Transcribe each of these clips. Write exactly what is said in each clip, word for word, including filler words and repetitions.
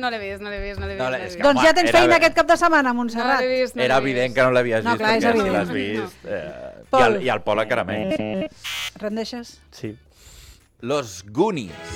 no l'he vist, no l'he vist, no l'he vist. No, no és vist. que, Doncs home, ja tens era feina bé. aquest cap de setmana, Montserrat. No l'he vist, no Era l'he evident vist. que no l'havies No, vist, clar, és perquè si evident. l'has vist... Eh, i, Pol. el, I el Pol a caramell. Rendeixes? Sí. Los Goonies.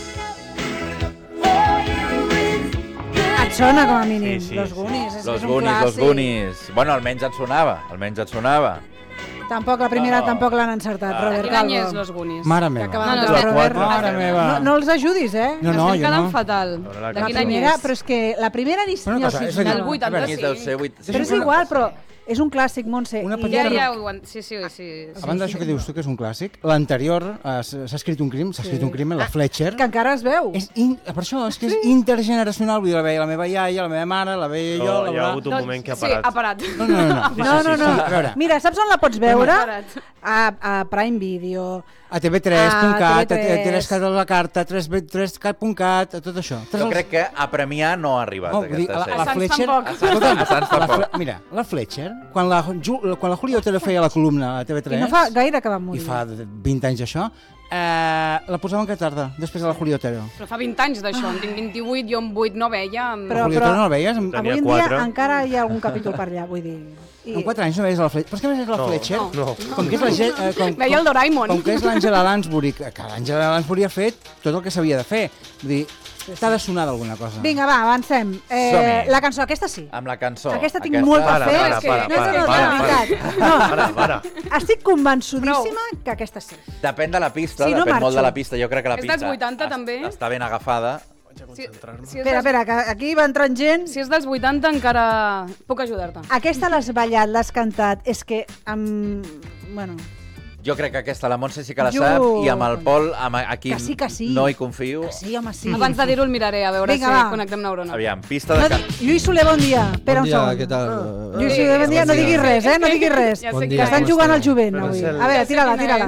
Et sona, com a mínim, Sí, sí, Los sí. Goonies. És, que Los és un Goonies, clàssic. Los Goonies. Bueno, almenys et sonava, almenys et sonava. Tampoc, la primera No. tampoc l'han encertat, Ah. Robert Quin any Calvo. és Los Goonies? Mare Que meva. acaba No, no, d'entrar és el la Robert. Mare meva. No, no els ajudis, eh? No, no, Estem jo quedant no. fatal. la De La quin any primera, és? però és que la primera ni, Una ni els cosa, és hi a dir, Del sonava. vuitanta-cinc. Ni del seu vuit... Però és igual, però és un clàssic, Montse. Una i petita- Ja, ja- ja, ho en- sí, sí, sí. A banda d'això que dius tu, que és un clàssic, l'anterior eh, s'ha escrit un crim, s'ha escrit un crim, la Fletcher. Que encara es veu. És in... Per això, és que és intergeneracional, vull dir, la veia la meva iaia, la meva mare, la veia jo, No, la hi ha hagut un Doncs, moment que ha sí, parat. ha parat. No, no, no. no. No, no, no. A veure, Mira, saps on la pots veure? Parat. A, a Prime Video. a T V tres punt cat, A a T V tres. T V tres la carta, tres cat punt cat, a tot això. Jo crec que a Premià no ha arribat Oh, vull dir, aquesta a, sèrie. la Sants Fletcher... tampoc. A Sants- a Sants la tampoc. Fle- Mira, la Fletcher, quan la, Ju- quan la Julio Otero feia la columna a T V I tres, no fa gaire que va morir. i fa vint anys això, eh, la posaven cada tarda, després de la Julio Otero. Però fa vint anys d'això, en tinc vint-i-vuit, jo en vuit no veia. amb- La Però- Julio Otero no la veies? En, Tenia Avui en dia quatre. encara hi ha algun capítol per allà, vull dir. I... en quatre anys no veies la Fletcher. Però és que a més és la No, Fletcher, no. com que és la gent... Eh, com, Veia el Doraemon. Com que és l'Àngela Lansbury, que que l'Àngela Lansbury ha fet tot el que s'havia de fer. Vull dir, t'ha de sonar d'alguna cosa. Vinga, va, avancem. Eh, Som-hi. la cançó, aquesta sí. Amb la cançó. Aquesta tinc molt per Para, fer. para, és que- para, no, no, para, no, para, de para. veritat. No, Para, para. estic convençudíssima que aquesta sí. Depèn de la pista, Si no depèn molt marxo. de la pista. Jo crec que la És pista dels vuitanta, es- també? està ben agafada. Si, si, és Espera, dels, espera, que aquí va entrant gent. si és dels vuitanta encara puc ajudar-te. Aquesta l'has ballat, l'has cantat. És que amb... Bueno, Jo crec que aquesta, la Montse sí que la Jo- sap, i amb el Pol, amb aquí Que sí, que sí. no hi confio. que sí, home, sí. Abans de dir-ho el miraré, a veure Vinga, si va. connectem neurones. Aviam, pista de... No, Can... di- Lluís Soler, bon dia. Espera Bon un dia, segon. què tal? Lluís Sí, Soler, bon dia. No bon dia. diguis res, eh? No diguis res. Ja Bon sé dia. Que estan com jugant al esteu? jovent, Però avui. és el- A veure, Ja sé tira-la, quina tira-la.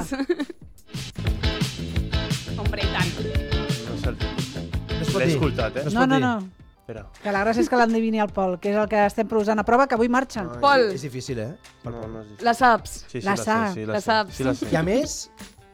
és. Hombre, i tant. No sé el títol. No es pot L'he dir. escoltat, eh? No es No, pot no, dir. no. Espera. Que la gràcia és que l'endevini el Pol, que és el que estem posant a prova, que avui marxa. No, és- Pol. És difícil, eh? No, no és difícil. La saps? Sí, sí, La la, sap, sé, sí, la la, sé. saps. Sí, la sé. I a més,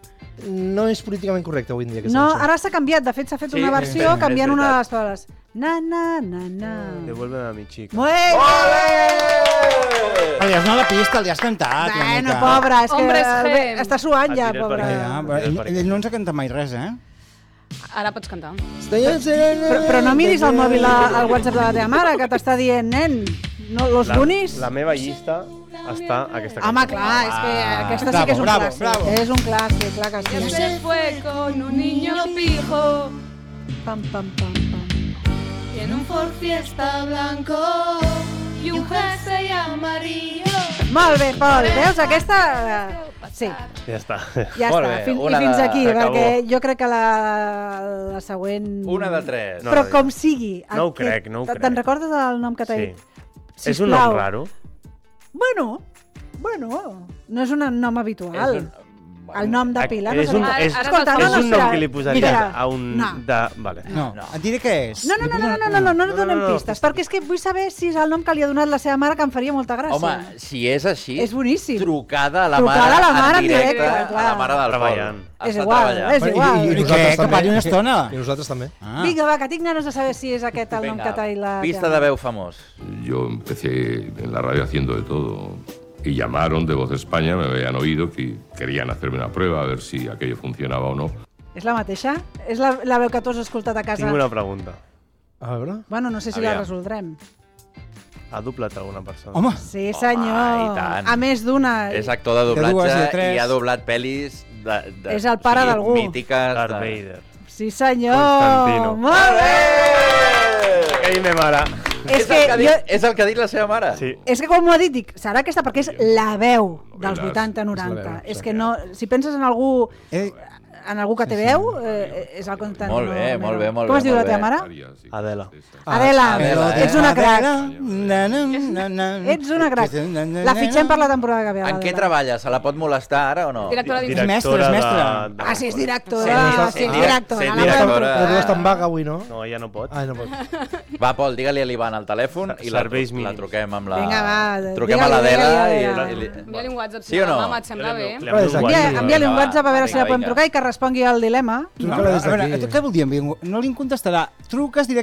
no és políticament correcte avui en dia aquesta No, cançó. ara s'ha canviat. De fet, s'ha fet Sí, una és versió veritat, canviant és una de veritat. les paraules. Na, na, na, na. Devuélveme a mi chica. Molt bé! Però li has donat la pista, li has cantat una Bueno, mica. pobra, és que Hombres eh, G. està suant ja, Et diré el pobra. per què. Ja, però ell, ell no ens ha cantat mai res, eh? Ara pots cantar. Però, però no miris el mòbil a- al WhatsApp de la teva mare, que t'està dient, nen, no, los La, Goonies. la meva llista està aquesta cançó. Home, clar, és que aquesta sí bravo, que és un bravo, clàssic. bravo. És un clàssic, clar que sí. Se fue con un niño pijo Pam, pam, pam, pam. y en un Ford Fiesta blanco y un jersey amarillo. Molt bé, Pol, veus, aquesta... eh, Sí, Ja està. ja Molt està, bé, fin, i una fins de- aquí, s'acabó. perquè jo crec que la, la següent... Una de tres. No, Però no, com sigui... No ho el que- crec, no ho Te'n crec. recordes del nom que t'ha Sí. dit? És un Sisplau. nom raro. Bueno, bueno, no és un nom habitual. És un- El nom de pila no és serà- un, Ara- és, ara Escolta, saps no, és no, un nom espera. que li posaries Mira, a un... no. De... Vale. No, No. et diré què és. No, no, no, no, no, no, no, no, no, no no, donem no, no, pistes, perquè és que vull saber si és el nom que li ha donat la seva mare, que em faria molta gràcia. Home, si és així... És boníssim. Trucada a la Trucada mare, a la mare en en directe, directe, a clar. la mare del Treballant. Pol. És Està igual, treballant. és igual. I, i, i nosaltres què? Que també. parli una estona? I nosaltres també. Ah. Vinga, va, que tinc ganes de saber si és aquest el nom que t'ha dit la... Pista teva de mare. veu famós. Yo empecé en la radio haciendo de todo y llamaron de Voz de España, me habían oído que querían hacerme una prueba a ver si aquello funcionaba o no. És la mateixa? És la, la veu que tu has escoltat a casa? Tinc una pregunta. A veure... Bueno, no sé si Aviam. la resoldrem. Ha doblat alguna persona? Home, Sí, Home, senyor. i tant. A més d'una. És actor de De dues i doblatge de tres. i ha doblat pel·lis de, de, És el pare o sigui, d'algú. mítiques. Darth de... Vader. Sí, senyor. Constantino. Molt bé! Que dime mare. És És, que, el que ha dit, jo, és el que ha dit la seva mare. Sí. és que quan m'ho ha dit, dic, serà aquesta perquè és la veu dels Novelas. vuitanta És noranta. la veu, És sí. que no... Si penses en algú... eh, En algú que té veu, eh, és el Constantino. Molt bé, molt bé, molt Com bé, es diu la molt teva bé. mare? Adela. Adela, Adela, eh? ets una crac. Na, na, na, na. Ets una crac. La fitxem per la temporada que ve. En què l'Adela. treballa? Se la pot molestar ara o no? Directora És d'infantil. mestra, és mestra. de- de- Ah, sí, és Sí, directora. sí, Sí, és sí, directora. sí, la directora. podem- La teva està en vaga avui, no? No, ella no pot. Ai, no pot. Va, Pol, digue-li a l'Ivan al telèfon i la, Serveis la mínims. truquem amb la... Vinga, va, Truquem a digue-li, l'Adela digue-li, i... digue-li. i li- Envia-li un WhatsApp. Sí o no? Mama, et sembla bé? Li envio un Envia- WhatsApp. Envia-li un Va, WhatsApp a veure si la vinga, podem vinga. trucar i que respongui al dilema. No, Truca-la a des veure, d'aquí. què vol dir? No li contestarà. Truques directament